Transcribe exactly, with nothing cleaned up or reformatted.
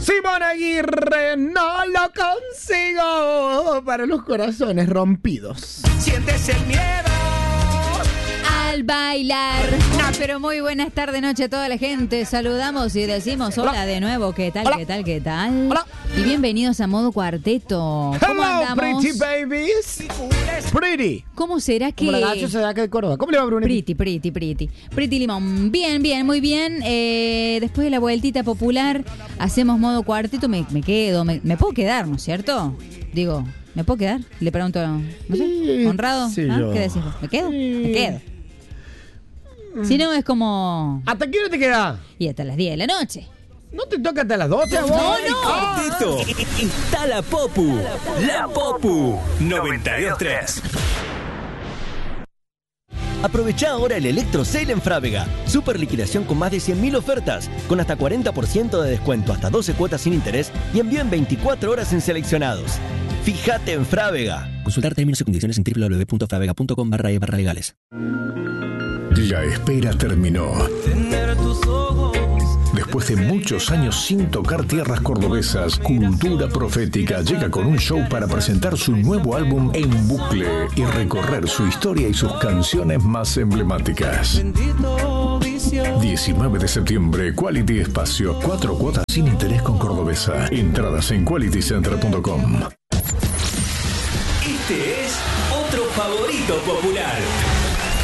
Simón Aguirre, no lo consigo para los corazones rompidos. Sientes el miedo al bailar. No, pero muy buenas tardes, noche a toda la gente. Saludamos y decimos hola, hola de nuevo. ¿Qué tal, hola. qué tal, qué tal? Hola. Y bienvenidos a Modo Cuarteto. ¿Cómo Hello, andamos? pretty babies. Pretty. ¿Cómo será que...? Como la gacho se da que de Córdoba. ¿Cómo le va, Bruno? Pretty, pretty, pretty. Pretty Limón. Bien, bien, muy bien. Eh, después de la vueltita popular, hacemos Modo Cuarteto. Me, me quedo, me, me puedo quedar, ¿no es cierto? Digo, ¿me puedo quedar? Le pregunto, no sé, Sí, honrado. sí, ¿Ah? yo. ¿Qué decís vos? ¿Me quedo? Sí. Me quedo. Si no, es como... ¿Hasta qué hora te queda? Y hasta las diez de la noche. ¿No te toca hasta las doce a vos? No, no. Cuarteto. Está la Popu. La Popu. noventa y dos tres. Aprovecha ahora el Electro Sale en Frávega. Super liquidación con más de cien mil ofertas, con hasta cuarenta por ciento de descuento, hasta doce cuotas sin interés y envío en veinticuatro horas en seleccionados. Fíjate en Frávega. Consultar términos y condiciones en doble u doble u doble u punto fravega punto com barra e barra legales. La espera terminó. Después de muchos años sin tocar tierras cordobesas, Cultura Profética llega con un show para presentar su nuevo álbum en bucle y recorrer su historia y sus canciones más emblemáticas. diecinueve de septiembre, Quality Espacio, cuatro cuotas sin interés con Cordobesa. Entradas en quality center punto com. Este es otro favorito popular.